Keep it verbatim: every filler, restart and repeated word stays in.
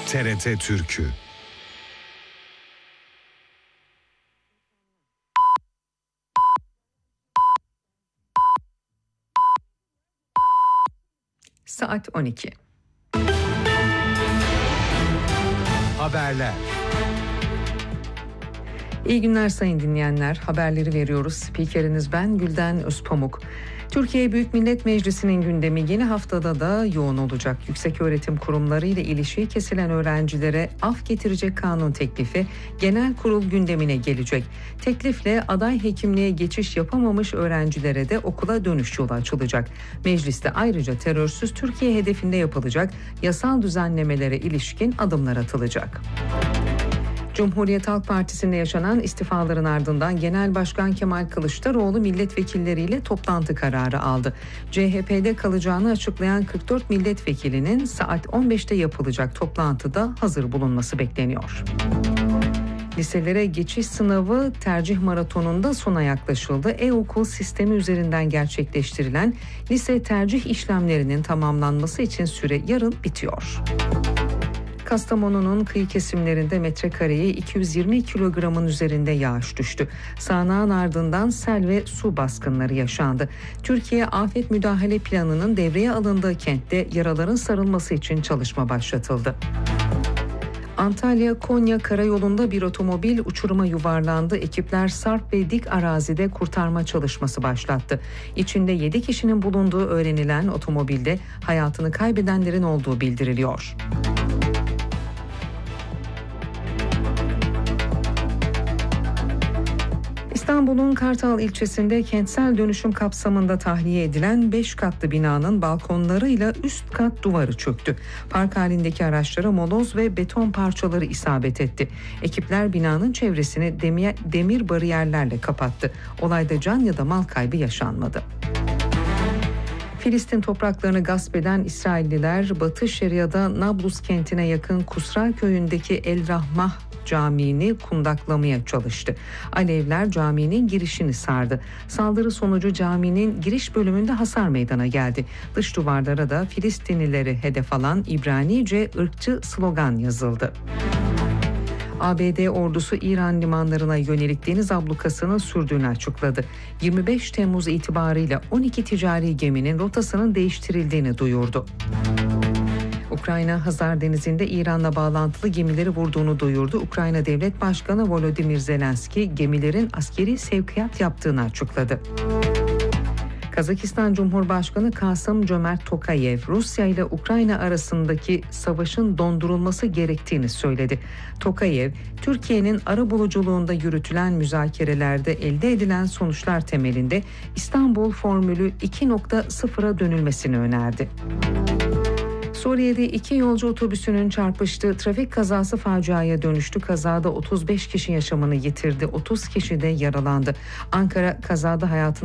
T R T Türkü. Saat on iki. Haberler. İyi günler sayın dinleyenler. Haberleri veriyoruz. Spikeriniz ben Gülden Özpamuk. Türkiye Büyük Millet Meclisi'nin gündemi yeni haftada da yoğun olacak. Yükseköğretim kurumları ile ilişiği kesilen öğrencilere af getirecek kanun teklifi genel kurul gündemine gelecek. Teklifle aday hekimliğe geçiş yapamamış öğrencilere de okula dönüş yolu açılacak. Mecliste ayrıca terörsüz Türkiye hedefinde yapılacak yasal düzenlemelere ilişkin adımlar atılacak. Cumhuriyet Halk Partisi'nde yaşanan istifaların ardından Genel Başkan Kemal Kılıçdaroğlu milletvekilleriyle toplantı kararı aldı. C H P'de kalacağını açıklayan kırk dört milletvekilinin saat on beşte yapılacak toplantıda hazır bulunması bekleniyor. Liselere geçiş sınavı tercih maratonunda sona yaklaşıldı. E-okul sistemi üzerinden gerçekleştirilen lise tercih işlemlerinin tamamlanması için süre yarın bitiyor. Kastamonu'nun kıyı kesimlerinde metrekareye iki yüz yirmi kilogramın üzerinde yağış düştü. Sağanağın ardından sel ve su baskınları yaşandı. Türkiye Afet Müdahale Planı'nın devreye alındığı kentte yaraların sarılması için çalışma başlatıldı. Antalya-Konya karayolunda bir otomobil uçuruma yuvarlandı. Ekipler sarp ve dik arazide kurtarma çalışması başlattı. İçinde yedi kişinin bulunduğu öğrenilen otomobilde hayatını kaybedenlerin olduğu bildiriliyor. İstanbul'un Kartal ilçesinde kentsel dönüşüm kapsamında tahliye edilen beş katlı binanın balkonlarıyla üst kat duvarı çöktü. Park halindeki araçlara moloz ve beton parçaları isabet etti. Ekipler binanın çevresini demir, demir bariyerlerle kapattı. Olayda can ya da mal kaybı yaşanmadı. Filistin topraklarını gasp eden İsrailliler Batı Şeria'da Nablus kentine yakın Kusra köyündeki El Rahmah Camii'ni kundaklamaya çalıştı. Alevler caminin girişini sardı. Saldırı sonucu caminin giriş bölümünde hasar meydana geldi. Dış duvarlara da Filistinlileri hedef alan İbranice ırkçı slogan yazıldı. A B D ordusu İran limanlarına yönelik deniz ablukasının sürdüğünü açıkladı. yirmi beş Temmuz itibarıyla on iki ticari geminin rotasının değiştirildiğini duyurdu. Ukrayna, Hazar Denizi'nde İran'la bağlantılı gemileri vurduğunu duyurdu. Ukrayna Devlet Başkanı Volodymyr Zelenski gemilerin askeri sevkiyat yaptığını açıkladı. Kazakistan Cumhurbaşkanı Kasım-Cömert Tokayev, Rusya ile Ukrayna arasındaki savaşın dondurulması gerektiğini söyledi. Tokayev, Türkiye'nin arabuluculuğunda yürütülen müzakerelerde elde edilen sonuçlar temelinde İstanbul Formülü iki nokta sıfıra dönülmesini önerdi. Suriye'de iki yolcu otobüsünün çarpıştığı trafik kazası faciaya dönüştü. Kazada otuz beş kişi yaşamını yitirdi, otuz kişi de yaralandı. Ankara kazada hayatını